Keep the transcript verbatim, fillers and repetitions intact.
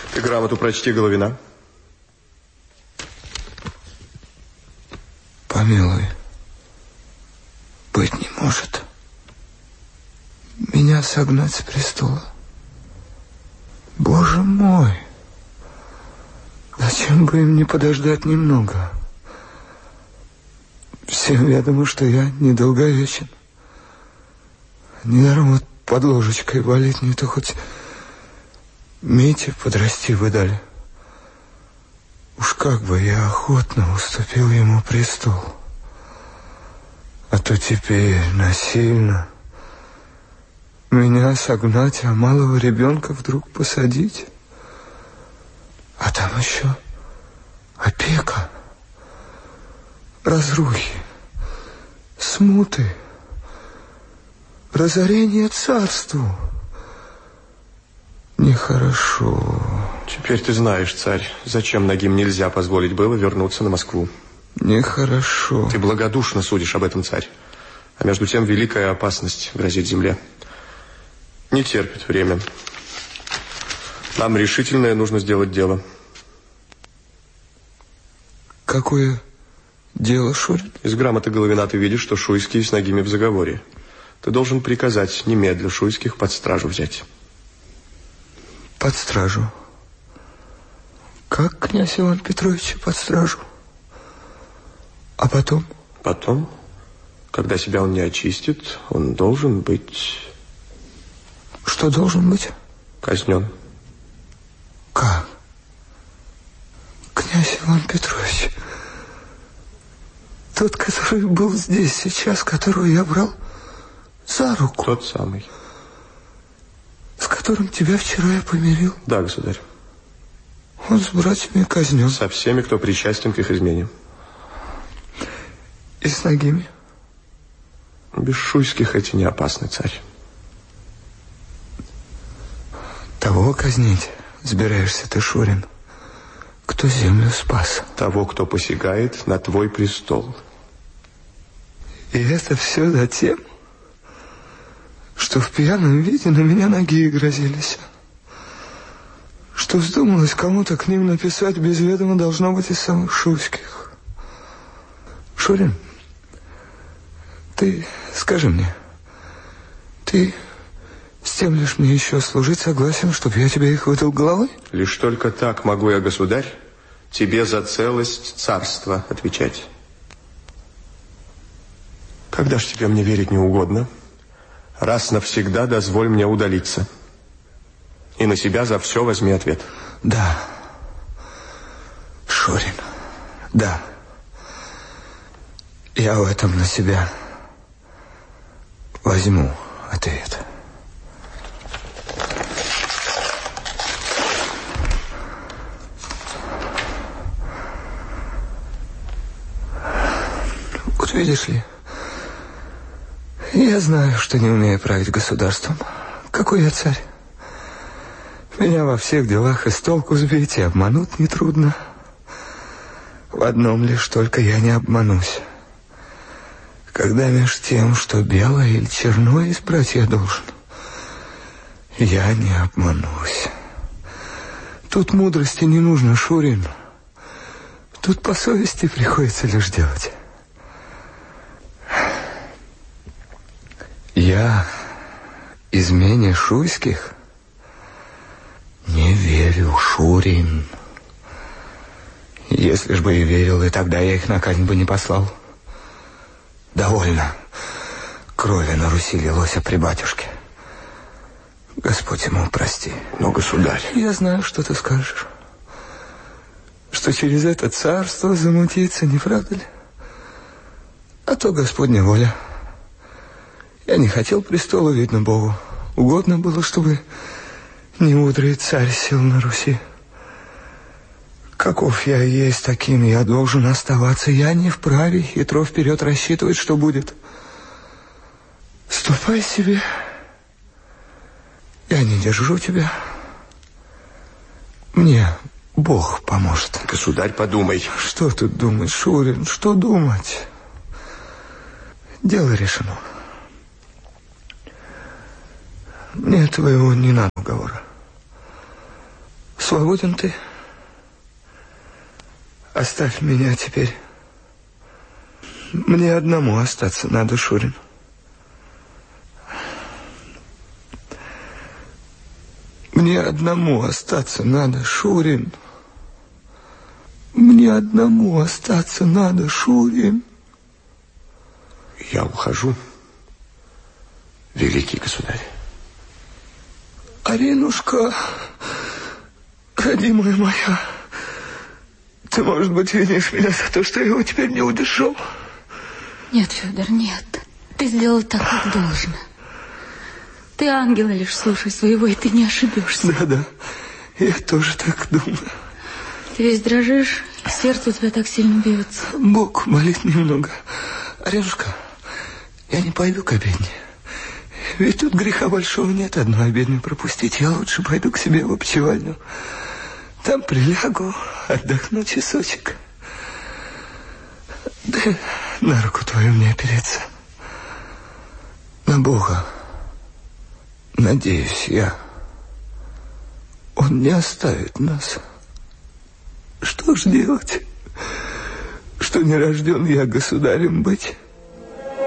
Ты грамоту прочти, Головина. Помилуй, быть не может. Меня согнать с престола. Боже мой! Зачем бы им не подождать немного? Всем ведомо, что я недолговечен. Недаром вот под ложечкой болит, не то хоть Мите подрасти вы дали. Уж как бы я охотно уступил ему престол. А то теперь насильно меня согнать, а малого ребенка вдруг посадить. А там еще опека, разрухи, смуты, разорение царству. Нехорошо. Теперь ты знаешь, царь, зачем Нагим нельзя позволить было вернуться на Москву. Нехорошо. Ты благодушно судишь об этом, царь. А между тем великая опасность грозит земле. Не терпит время. Нам решительное нужно сделать дело. Какое дело, Шурин? Из грамоты Головина ты видишь, что шуйские с Нагими в заговоре. Ты должен приказать немедля шуйских под стражу взять. Под стражу? Как князь Иван Петрович под стражу? А потом? Потом, когда себя он не очистит, он должен быть... Что должен быть? Казнен. Как? Князь Иван Петрович, тот, который был здесь сейчас, которого я брал за руку. Тот самый. С которым тебя вчера я помирил? Да, государь. Он с братьями казнен. Со всеми, кто причастен к их измене. И с Нагими? Без шуйских эти не опасны, царь. Того казнить собираешься ты, Шурин, кто землю спас. Того, кто посягает на твой престол. И это все за тем, что в пьяном виде на меня ноги грозились. Что вздумалось кому-то к ним написать без ведома, должно быть из самых шуйских. Шурин, ты скажи мне, ты с тем лишь мне еще служить согласен, чтобы я тебе их выдал головой? Лишь только так могу я, государь, тебе за целость царства отвечать. Когда ж тебе мне верить не угодно, раз навсегда дозволь мне удалиться. И на себя за все возьми ответ. Да, Шурин, да. Я в этом на себя возьму ответ. Вот видишь ли, я знаю, что не умею править государством. Какой я царь? Меня во всех делах из толку сбить и обмануть нетрудно. В одном лишь только я не обманусь. Когда меж тем, что белое или черное избрать я должен, я не обманусь. Тут мудрости не нужно, Шурин. Тут по совести приходится лишь делать. Я измене шуйских не верю, Шурин. Если ж бы и верил, и тогда я их на казнь бы не послал. Довольно крови на Руси лилось при батюшке. Господь ему прости. Но, государь... Я знаю, что ты скажешь. Что через это царство замутится, не правда ли? А то Господня воля. Я не хотел престола, видно Богу. Угодно было, чтобы немудрый царь сел на Руси. Каков я есть, таким я должен оставаться. Я не вправе хитро вперед рассчитывать, что будет. Ступай себе. Я не держу тебя. Мне Бог поможет. Государь, подумай. Что тут думать, Шурин? Что думать? Дело решено. Мне твоего не надо уговора. Свободен ты. Оставь меня теперь. Мне одному остаться надо, Шурин. Мне одному остаться надо, Шурин. Мне одному остаться надо, Шурин. Я ухожу, великий государь. Аринушка, родимая моя, ты, может быть, винишь меня за то, что я его теперь не удержал? Нет, Федор, нет. Ты сделал так, как должно. Ты ангела лишь слушай своего, и ты не ошибешься. Да-да, я тоже так думаю. Ты весь дрожишь, сердце у тебя так сильно бьется. Бог болит немного. Аринушка, я не пойду к обедне. Ведь тут греха большого нет, одну обедню пропустить. Я лучше пойду к себе в опочивальню. Там прилягу, отдохну часочек. Да на руку твою мне опереться. На Бога. Надеюсь я. Он не оставит нас. Что ж делать? Что не рожден я государем быть?